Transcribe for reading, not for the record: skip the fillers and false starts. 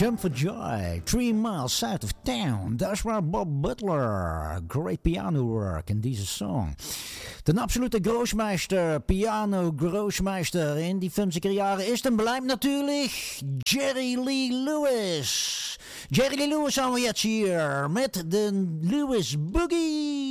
Jump for Joy, 3 miles south of town. Dat is waar Bob Butler. Great piano work in deze song. De absolute grootmeester, piano grootmeester in die 50er jaren is en blijft natuurlijk Jerry Lee Lewis. Jerry Lee Lewis aan we jetzt hier met de Lewis Boogie.